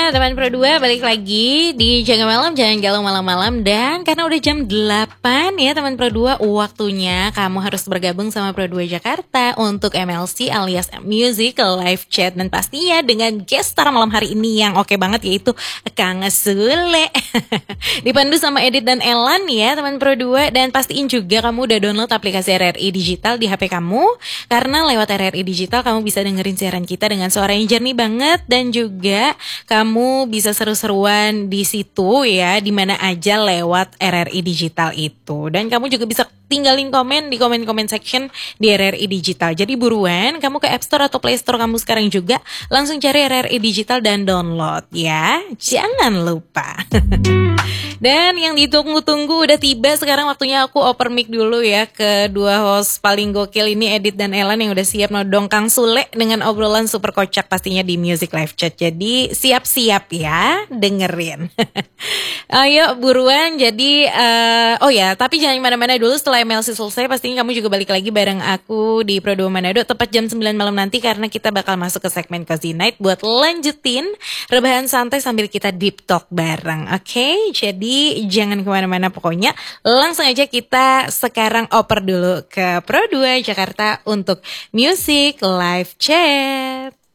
Ya, teman Pro 2 balik lagi di Jaga Malam, jangan galau malam-malam. Dan karena udah jam 8 ya teman Pro 2, waktunya kamu harus bergabung sama Pro 2 Jakarta untuk MLC alias Music Live Chat. Dan pastinya dengan guest star malam hari ini yang oke banget, yaitu Kang Sule. Dipandu sama Edit dan Elan ya teman Pro 2. Dan pastiin juga kamu udah download aplikasi RRI Digital di HP kamu, karena lewat RRI Digital kamu bisa dengerin siaran kita dengan suara yang jernih banget. Dan juga kamu bisa seru-seruan di situ ya, di mana aja lewat RRI Digital itu. Dan kamu juga bisa tinggalin komen di komen-komen section di RRI Digital. Jadi buruan kamu ke App Store atau Play Store kamu sekarang juga, langsung cari RRI Digital dan download ya. Jangan lupa. Dan yang ditunggu-tunggu udah tiba, sekarang waktunya aku oper mic dulu ya ke dua host paling gokil ini, Edit dan Elan, yang udah siap nodong Kang Sule dengan obrolan super kocak pastinya di Music Live Chat. Jadi siap-siap ya dengerin. Ayo buruan. Jadi oh ya, tapi jangan mana-mana dulu. Setelah MLC selesai pastinya kamu juga balik lagi bareng aku di Pro 2 Manado tepat jam 9 malam nanti, karena kita bakal masuk ke segmen Cozy Night buat lanjutin rebahan santai sambil kita deep talk bareng. Oke, jadi jangan kemana-mana, pokoknya langsung aja kita sekarang oper dulu ke Pro 2 Jakarta untuk Music Live Chat.